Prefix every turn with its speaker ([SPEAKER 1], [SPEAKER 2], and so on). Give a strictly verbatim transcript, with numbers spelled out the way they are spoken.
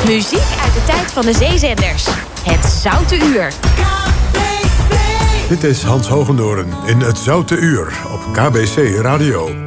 [SPEAKER 1] Muziek uit de tijd van de zeezenders. Het Zoute Uur.
[SPEAKER 2] Dit is Hans Hogendoorn in Het Zoute Uur op K B C Radio.